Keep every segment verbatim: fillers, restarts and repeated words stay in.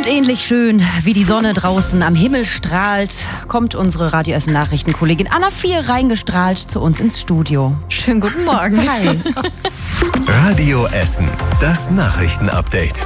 Und ähnlich schön, wie die Sonne draußen am Himmel strahlt, kommt unsere Radio Essen Nachrichtenkollegin Anna Vier reingestrahlt zu uns ins Studio. Schönen guten Morgen. Hi. Radio Essen, das Nachrichtenupdate.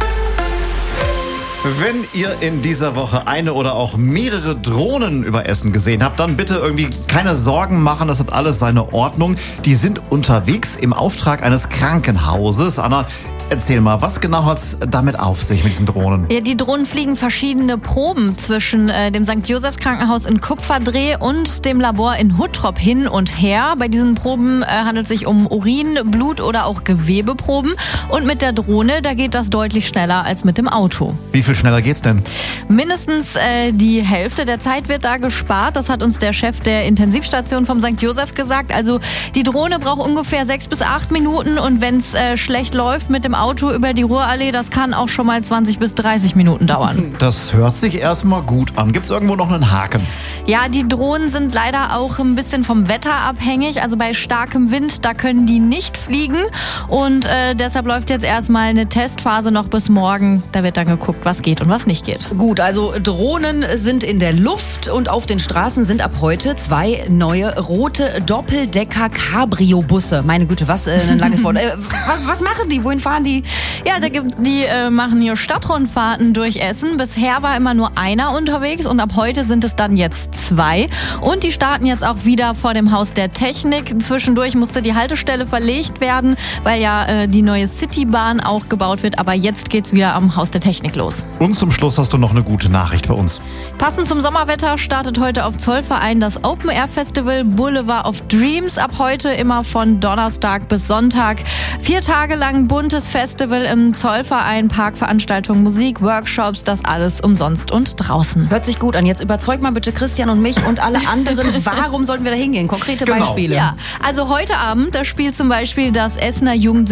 Wenn ihr in dieser Woche eine oder auch mehrere Drohnen über Essen gesehen habt, dann bitte irgendwie keine Sorgen machen, das hat alles seine Ordnung. Die sind unterwegs im Auftrag eines Krankenhauses. Anna, erzähl mal, was genau hat es damit auf sich mit diesen Drohnen? Ja, die Drohnen fliegen verschiedene Proben zwischen äh, dem Sankt Josephs Krankenhaus in Kupferdreh und dem Labor in Huttrop hin und her. Bei diesen Proben äh, handelt es sich um Urin, Blut oder auch Gewebeproben. Und mit der Drohne, da geht das deutlich schneller als mit dem Auto. Wie viel schneller geht's denn? Mindestens äh, die Hälfte der Zeit wird da gespart. Das hat uns der Chef der Intensivstation vom Sankt Joseph gesagt. Also die Drohne braucht ungefähr sechs bis acht Minuten. Und wenn es äh, schlecht läuft mit dem Auto über die Ruhrallee, das kann auch schon mal zwanzig bis dreißig Minuten dauern. Das hört sich erstmal gut an. Gibt's irgendwo noch einen Haken? Ja, die Drohnen sind leider auch ein bisschen vom Wetter abhängig. Also bei starkem Wind, da können die nicht fliegen. Und äh, deshalb läuft jetzt erstmal eine Testphase noch bis morgen. Da wird dann geguckt, was geht und was nicht geht. Gut, also Drohnen sind in der Luft und auf den Straßen sind ab heute zwei neue rote Doppeldecker-Cabrio-Busse. Meine Güte, was äh, ein langes Wort. Äh, was, was machen die? Wohin fahren die? Ja, da gibt, die äh, machen hier Stadtrundfahrten durch Essen. Bisher war immer nur einer unterwegs und ab heute sind es dann jetzt zwei. Und die starten jetzt auch wieder vor dem Haus der Technik. Zwischendurch musste die Haltestelle verlegt werden, weil ja äh, die neue Citybahn auch gebaut wird. Aber jetzt geht's wieder am Haus der Technik los. Und zum Schluss hast du noch eine gute Nachricht für uns. Passend zum Sommerwetter startet heute auf Zollverein das Open Air Festival Boulevard of Dreams. Ab heute immer von Donnerstag bis Sonntag. Vier Tage lang buntes Festival im Zollverein, Parkveranstaltungen, Musik, Workshops, das alles umsonst und draußen. Hört sich gut an. Jetzt überzeug mal bitte Christian und mich und alle anderen. Warum sollten wir da hingehen? Konkrete Genau. Beispiele. Ja, also heute Abend, da spielt zum Beispiel das Essener Jugend